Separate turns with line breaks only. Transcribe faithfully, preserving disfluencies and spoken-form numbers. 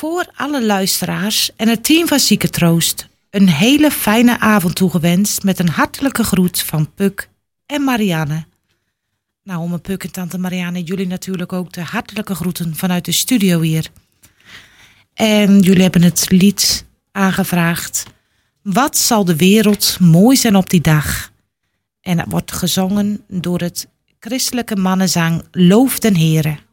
voor alle luisteraars en het team van Ziekentroost een hele fijne avond toegewenst met een hartelijke groet van Puk en Marianne. Nou, oma Puk en tante Marianne, jullie natuurlijk ook de hartelijke groeten vanuit de studio hier. En jullie hebben het lied aangevraagd. Wat zal de wereld mooi zijn op die dag? En dat wordt gezongen door het christelijke mannenzang Loof den Heere.